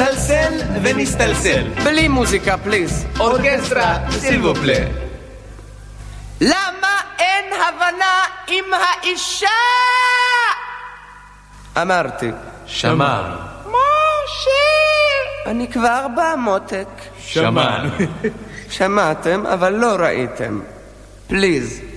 נסלסל ונסתלסל. בלי מוזיקה, פליז. אורקסטרה, סילבופלה. למה אין הבנה עם האישה? אמרתי. שמענו. משה! אני כבר בא, מותק. שמענו. שמעתם, אבל לא ראיתם. פליז.